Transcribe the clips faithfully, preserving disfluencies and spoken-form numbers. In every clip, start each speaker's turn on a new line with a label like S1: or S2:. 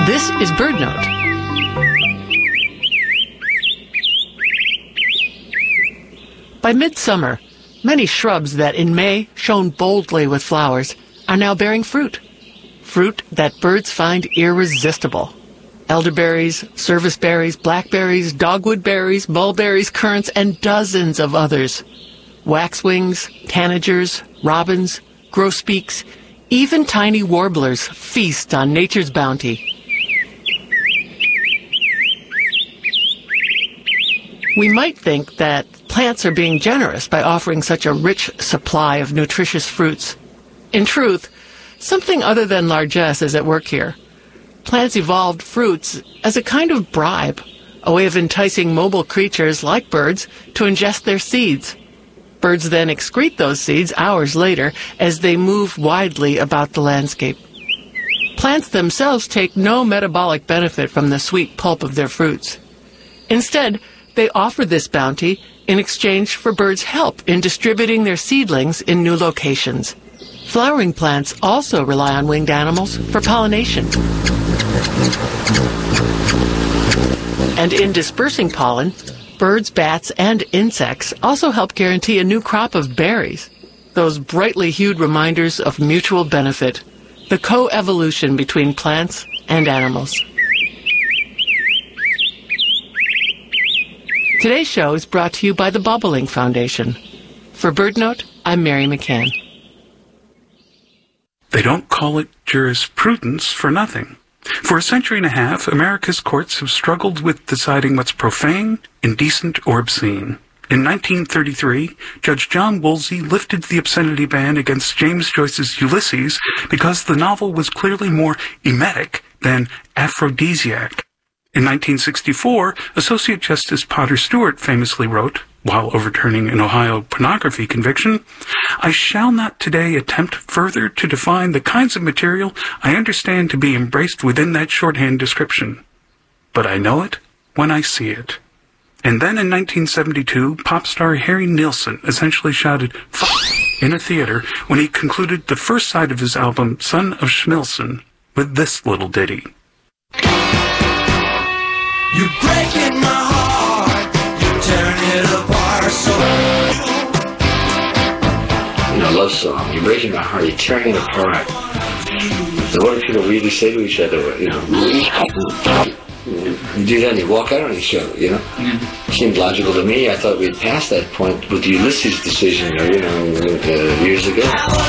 S1: This is BirdNote. By midsummer, many shrubs that in May shone boldly with flowers are now bearing fruit. Fruit that birds find irresistible. Elderberries, serviceberries, blackberries, dogwood berries, mulberries, currants, and dozens of others. Waxwings, tanagers, robins, grosbeaks, even tiny warblers feast on nature's bounty. We might think that plants are being generous by offering such a rich supply of nutritious fruits. In truth, something other than largesse is at work here. Plants evolved fruits as a kind of bribe, a way of enticing mobile creatures like birds to ingest their seeds. Birds then excrete those seeds hours later as they move widely about the landscape. Plants themselves take no metabolic benefit from the sweet pulp of their fruits. Instead, they offer this bounty in exchange for birds' help in distributing their seedlings in new locations. Flowering plants also rely on winged animals for pollination. And in dispersing pollen, birds, bats, and insects also help guarantee a new crop of berries, those brightly hued reminders of mutual benefit, the co-evolution between plants and animals. Today's show is brought to you by the Bobolink Foundation. For BirdNote, I'm Mary McCann.
S2: They don't call it jurisprudence for nothing. For a century and a half, America's courts have struggled with deciding what's profane, indecent, or obscene. In nineteen thirty-three, Judge John Woolsey lifted the obscenity ban against James Joyce's Ulysses because the novel was clearly more emetic than aphrodisiac. In nineteen sixty-four, Associate Justice Potter Stewart famously wrote, while overturning an Ohio pornography conviction, "I shall not today attempt further to define the kinds of material I understand to be embraced within that shorthand description. But I know it when I see it." And then in nineteen seventy-two, pop star Harry Nilsson essentially shouted, "Fuck," in a theater when he concluded the first side of his album, Son of Schmilson, with this little ditty.
S3: You're breaking my heart, you're tearing it apart, so
S4: you know, love song, you're breaking my heart, you're tearing it apart. So what do people really say to each other, you know? You do that and you walk out on each other, you know? Mm-hmm. It seemed logical to me. I thought we'd passed that point with the Ulysses decision, you know, uh, years ago.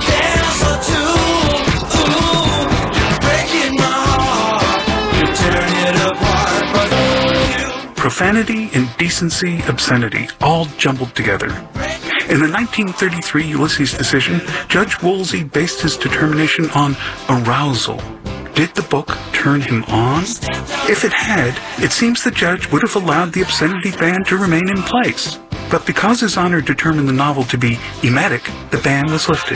S2: Profanity, indecency, obscenity, all jumbled together. In the nineteen thirty-three Ulysses decision, Judge Woolsey based his determination on arousal. Did the book turn him on? If it had, it seems the judge would have allowed the obscenity ban to remain in place. But because His Honor determined the novel to be emetic, the ban was lifted.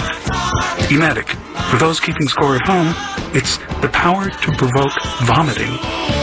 S2: Emetic, for those keeping score at home, it's the power to provoke vomiting.